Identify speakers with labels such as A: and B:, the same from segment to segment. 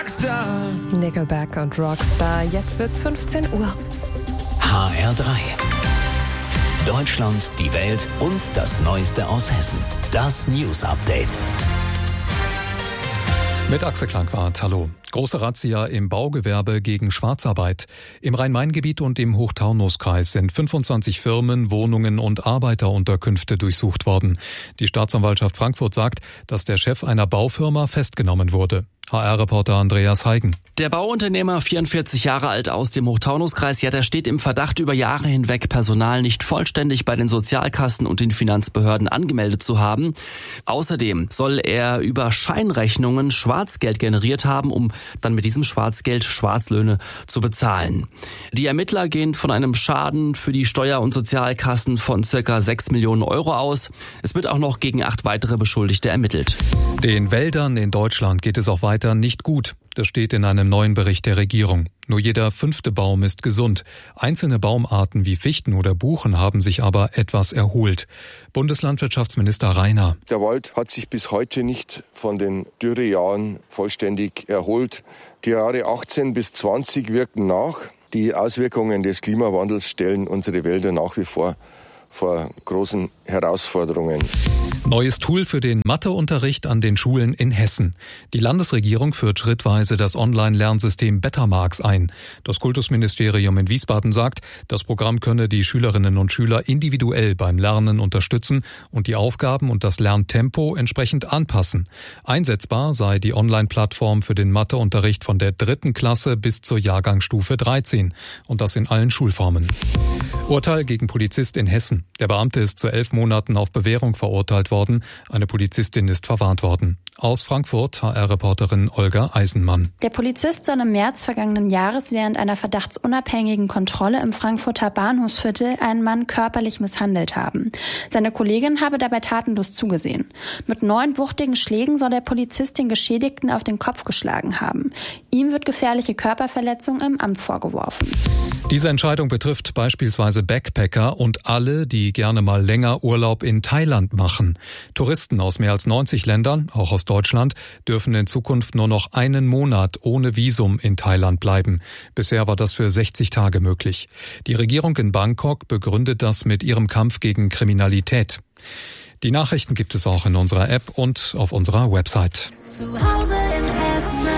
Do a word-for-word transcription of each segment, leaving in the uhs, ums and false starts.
A: Rockstar.
B: Nickelback und Rockstar. Jetzt wird's fünfzehn Uhr.
C: H R drei. Deutschland, die Welt und das Neueste aus Hessen. Das News Update.
D: Mit Axel Klangwart, hallo. Große Razzia im Baugewerbe gegen Schwarzarbeit. Im Rhein-Main-Gebiet und im Hochtaunuskreis sind fünfundzwanzig Firmen, Wohnungen und Arbeiterunterkünfte durchsucht worden. Die Staatsanwaltschaft Frankfurt sagt, dass der Chef einer Baufirma festgenommen wurde. H R-Reporter Andreas Heigen.
E: Der Bauunternehmer, vierundvierzig Jahre alt aus dem Hochtaunuskreis, ja, der steht im Verdacht, über Jahre hinweg Personal nicht vollständig bei den Sozialkassen und den Finanzbehörden angemeldet zu haben. Außerdem soll er über Scheinrechnungen Schwarzgeld generiert haben, um dann mit diesem Schwarzgeld Schwarzlöhne zu bezahlen. Die Ermittler gehen von einem Schaden für die Steuer- und Sozialkassen von circa sechs Millionen Euro aus. Es wird auch noch gegen acht weitere Beschuldigte ermittelt.
D: Den Wäldern in Deutschland geht es auch weiter nicht gut. Das steht in einem neuen Bericht der Regierung. Nur jeder fünfte Baum ist gesund. Einzelne Baumarten wie Fichten oder Buchen haben sich aber etwas erholt. Bundeslandwirtschaftsminister Rainer.
F: Der Wald hat sich bis heute nicht von den Dürrejahren vollständig erholt. Die Jahre achtzehn bis zwanzig wirken nach. Die Auswirkungen des Klimawandels stellen unsere Wälder nach wie vor vor großen Herausforderungen.
D: Neues Tool für den Matheunterricht an den Schulen in Hessen. Die Landesregierung führt schrittweise das Online-Lernsystem Bettermarks ein. Das Kultusministerium in Wiesbaden sagt, das Programm könne die Schülerinnen und Schüler individuell beim Lernen unterstützen und die Aufgaben und das Lerntempo entsprechend anpassen. Einsetzbar sei die Online-Plattform für den Matheunterricht von der dritten Klasse bis zur Jahrgangsstufe dreizehn und das in allen Schulformen. Urteil gegen Polizist in Hessen. Der Beamte ist zu elf Monaten auf Bewährung verurteilt worden. Eine Polizistin ist verwarnt worden. Aus Frankfurt H R-Reporterin Olga Eisenmann.
G: Der Polizist soll im März vergangenen Jahres während einer verdachtsunabhängigen Kontrolle im Frankfurter Bahnhofsviertel einen Mann körperlich misshandelt haben. Seine Kollegin habe dabei tatenlos zugesehen. Mit neun wuchtigen Schlägen soll der Polizist den Geschädigten auf den Kopf geschlagen haben. Ihm wird gefährliche Körperverletzung im Amt vorgeworfen.
D: Diese Entscheidung betrifft beispielsweise Backpacker und alle, die gerne mal länger Urlaub in Thailand machen. Touristen aus mehr als neunzig Ländern, auch aus Deutschland, dürfen in Zukunft nur noch einen Monat ohne Visum in Thailand bleiben. Bisher war das für sechzig Tage möglich. Die Regierung in Bangkok begründet das mit ihrem Kampf gegen Kriminalität. Die Nachrichten gibt es auch in unserer App und auf unserer Website.
H: Zu Hause in Hessen.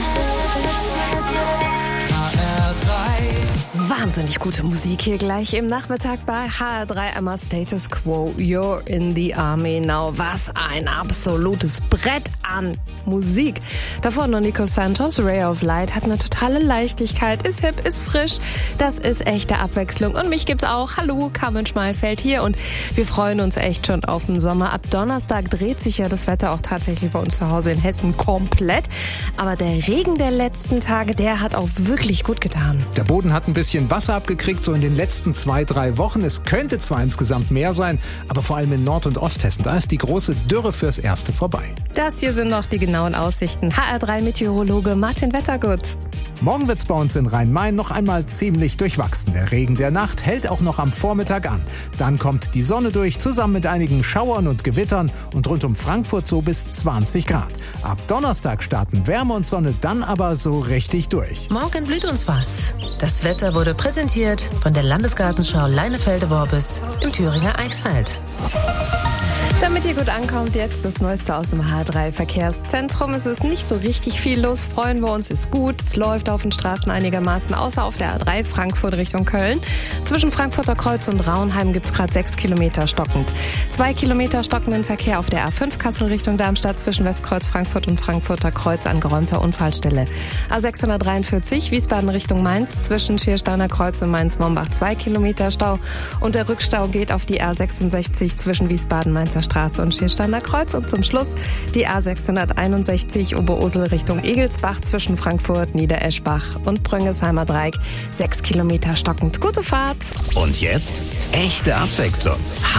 B: Wahnsinnig gute Musik hier gleich im Nachmittag bei H R drei. Einmal Status Quo, You're in the Army Now. Was ein absolutes Brett an Musik. Davor noch Nico Santos, Ray of Light, hat eine totale Leichtigkeit, ist hip, ist frisch. Das ist echte Abwechslung. Und mich gibt's auch. Hallo, Carmen Schmalfeld hier und wir freuen uns echt schon auf den Sommer. Ab Donnerstag dreht sich ja das Wetter auch tatsächlich bei uns zu Hause in Hessen komplett. Aber der Regen der letzten Tage, der hat auch wirklich gut getan.
I: Der Boden hat ein bisschen Wasser abgekriegt, so in den letzten zwei, drei Wochen. Es könnte zwar insgesamt mehr sein, aber vor allem in Nord- und Osthessen, da ist die große Dürre fürs Erste vorbei.
B: Das hier sind noch die genauen Aussichten. H R drei Meteorologe Martin Wettergut.
I: Morgen wird's bei uns in Rhein-Main noch einmal ziemlich durchwachsen. Der Regen der Nacht hält auch noch am Vormittag an. Dann kommt die Sonne durch, zusammen mit einigen Schauern und Gewittern und rund um Frankfurt so bis zwanzig Grad. Ab Donnerstag starten Wärme und Sonne dann aber so richtig durch.
H: Morgen blüht uns was. Das Wetter wurde präsentiert von der Landesgartenschau Leinefelde-Worbis im Thüringer Eichsfeld.
B: Damit ihr gut ankommt, jetzt das Neueste aus dem H R drei Verkehrszentrum. Es ist nicht so richtig viel los, freuen wir uns, ist gut. Es läuft auf den Straßen einigermaßen, außer auf der A drei Frankfurt Richtung Köln. Zwischen Frankfurter Kreuz und Raunheim gibt es gerade sechs Kilometer stockend. Zwei Kilometer stockenden Verkehr auf der A fünf Kassel Richtung Darmstadt zwischen Westkreuz Frankfurt und Frankfurter Kreuz an geräumter Unfallstelle. A sechshundertdreiundvierzig Wiesbaden Richtung Mainz zwischen Schiersteiner Kreuz und Mainz-Mombach zwei Kilometer Stau. Und der Rückstau geht auf die A sechsundsechzig zwischen Wiesbaden-Mainzer Straße und Schiersteiner Kreuz und zum Schluss die A sechshunderteinundsechzig Oberursel Richtung Egelsbach zwischen Frankfurt, Niedereschbach und Bröngesheimer Dreieck. Sechs Kilometer stockend. Gute Fahrt.
C: Und jetzt echte Abwechslung.